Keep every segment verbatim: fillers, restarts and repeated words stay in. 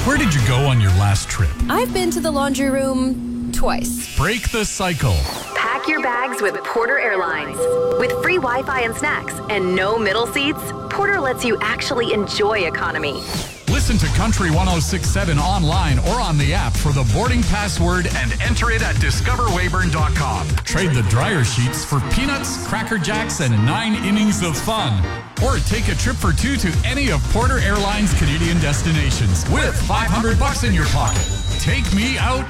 Where did you go on your last trip? I've been to the laundry room twice. Break the cycle. Pack your bags with Porter Airlines. With free Wi-Fi and snacks and no middle seats, Porter lets you actually enjoy economy. Listen to Country one oh six point seven online or on the app for the boarding password and enter it at discover weyburn dot com. Trade the dryer sheets for peanuts, Cracker Jacks, and nine innings of fun. Or take a trip for two to any of Porter Airlines' Canadian destinations with five hundred bucks in your pocket. Take me out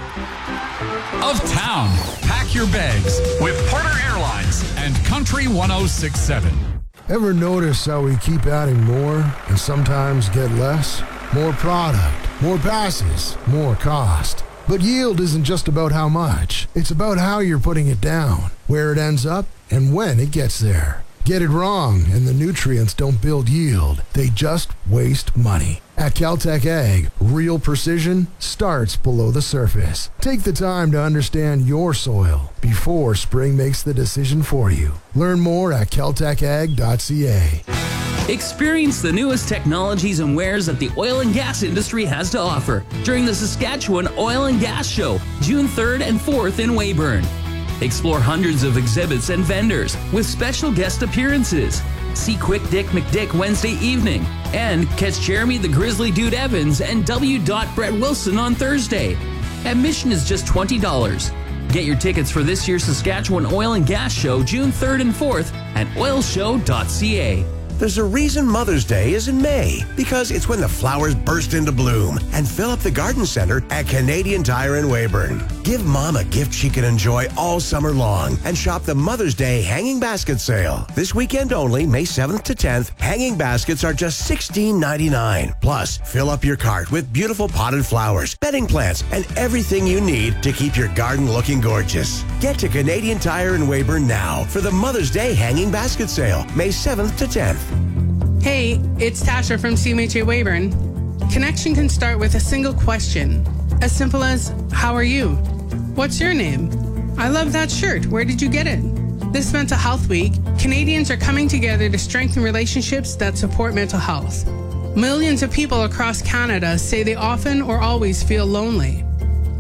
of town. Pack your bags with Porter Airlines and Country one oh six point seven. Ever notice how we keep adding more and sometimes get less? More product, more passes, more cost. But yield isn't just about how much. It's about how you're putting it down, where it ends up, and when it gets there. Get it wrong, and the nutrients don't build yield. They just waste money. At Caltech Ag, real precision starts below the surface. Take the time to understand your soil before spring makes the decision for you. Learn more at caltech ag dot c a. Experience the newest technologies and wares that the oil and gas industry has to offer during the Saskatchewan Oil and Gas Show, June third and fourth in Weyburn. Explore hundreds of exhibits and vendors with special guest appearances. See Quick Dick McDick Wednesday evening and catch Jeremy the Grizzly Dude Evans and W. Brett Wilson on Thursday. Admission is just twenty dollars. Get your tickets for this year's Saskatchewan Oil and Gas Show June third and fourth at oil show dot c a. There's a reason Mother's Day is in May, because it's when the flowers burst into bloom and fill up the garden center at Canadian Tire in Weyburn. Give Mom a gift she can enjoy all summer long and shop the Mother's Day Hanging Basket Sale. This weekend only, May seventh to tenth, hanging baskets are just sixteen ninety-nine. Plus, fill up your cart with beautiful potted flowers, bedding plants, and everything you need to keep your garden looking gorgeous. Get to Canadian Tire in Weyburn now for the Mother's Day Hanging Basket Sale, May seventh to tenth. Hey, it's Tasha from C M H A Weyburn. Connection can start with a single question, as simple as, how are you? What's your name? I love that shirt. Where did you get it? This Mental Health Week, Canadians are coming together to strengthen relationships that support mental health. Millions of people across Canada say they often or always feel lonely.